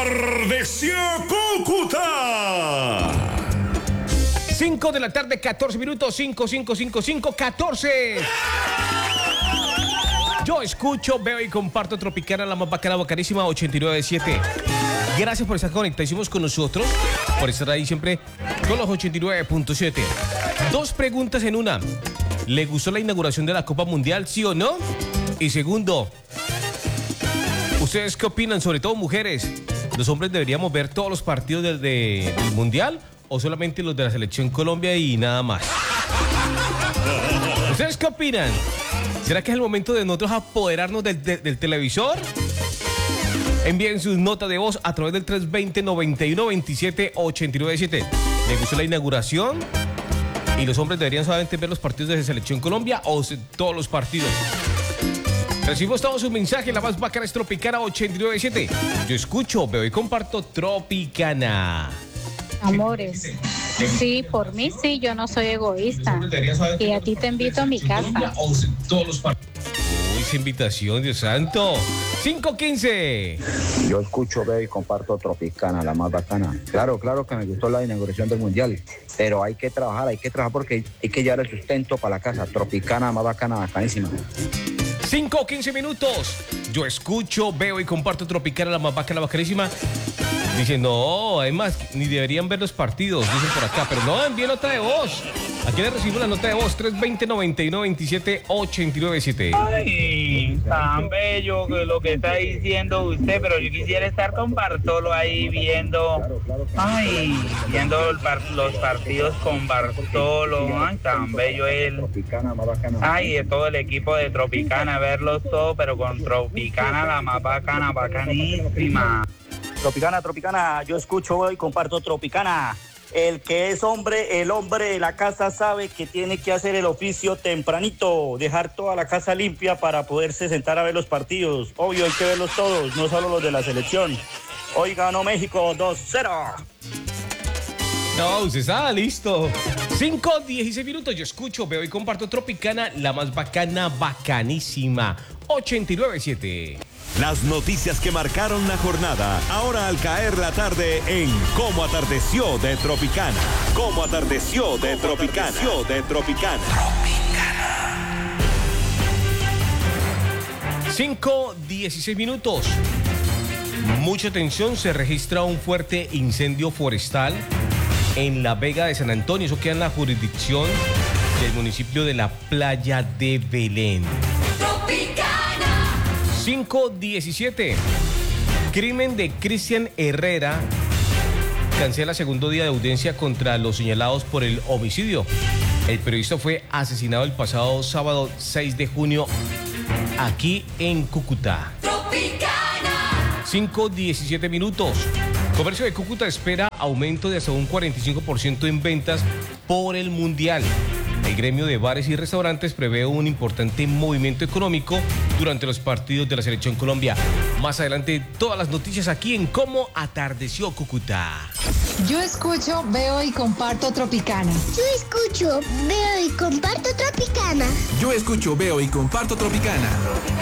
Atardeció Cúcuta. 5 de la tarde, 14 minutos, 14. Yo escucho, veo y comparto Tropicana, la más bacana, bacanísima, 89.7. Gracias por estar conectados con nosotros, por estar ahí siempre con los 89.7. Dos preguntas en una. ¿Le gustó la inauguración de la Copa Mundial, sí o no? Y segundo, ¿ustedes qué opinan? Sobre todo mujeres. ¿Los hombres deberíamos ver todos los partidos del Mundial o solamente los de la Selección Colombia y nada más? ¿Ustedes qué opinan? ¿Será que es el momento de nosotros apoderarnos del televisor? Envíen sus notas de voz a través del 320-9127-897. ¿Les gustó la inauguración? ¿Y los hombres deberían solamente ver los partidos de Selección Colombia o todos los partidos? Recibimos todos sus mensajes. La más bacana es Tropicana 897. Yo escucho, veo y comparto Tropicana. Amores, sí, por mí sí, yo no soy egoísta. Y a ti te invito a mi casa. Uy, esa invitación, Dios santo. 5:15. Yo escucho, veo y comparto Tropicana, la más bacana. Claro que me gustó la inauguración del Mundial, pero hay que trabajar porque hay que llevar el sustento para la casa. Tropicana, más bacana, bacanísima. 5:15 minutos. Yo escucho, veo y comparto Tropicana, la más bacana, bacanísima. Dicen, no, además, ni deberían ver los partidos, dicen por acá, pero no, envíen nota de voz. Aquí le recibimos la nota de voz, 320-9127-897. Ay, tan bello que lo que está diciendo usted, pero yo quisiera estar con Bartolo ahí viendo, viendo los partidos con Bartolo, ay, tan bello él. Ay, de todo el equipo de Tropicana, verlos todos, pero con Tropicana la más bacana, bacanísima. Tropicana, yo escucho y comparto Tropicana. El que es hombre, el hombre de la casa sabe que tiene que hacer el oficio tempranito, dejar toda la casa limpia para poderse sentar a ver los partidos. Obvio, hay que verlos todos, no solo los de la selección. Hoy ganó México 2-0. No, usted está listo. 5:16 minutos, yo escucho, veo y comparto Tropicana, la más bacana, bacanísima, 89.7. Las noticias que marcaron la jornada, ahora al caer la tarde en Cómo Atardeció de Tropicana. Cómo Atardeció de Tropicana. 5:16 minutos. Mucha atención, se registra un fuerte incendio forestal en la Vega de San Antonio. Eso queda en la jurisdicción del municipio de la Playa de Belén. Tropicana. 5:17. Crimen de Cristian Herrera cancela segundo día de audiencia contra los señalados por el homicidio. El periodista fue asesinado el pasado sábado 6 de junio aquí en Cúcuta. Tropicana. 5:17 minutos. Comercio de Cúcuta espera aumento de hasta un 45% en ventas por el Mundial. El gremio de bares y restaurantes prevé un importante movimiento económico durante los partidos de la Selección Colombia. Más adelante, todas las noticias aquí en Cómo Atardeció Cúcuta. Yo escucho, veo y comparto Tropicana. Yo escucho, veo y comparto Tropicana. Yo escucho, veo y comparto Tropicana.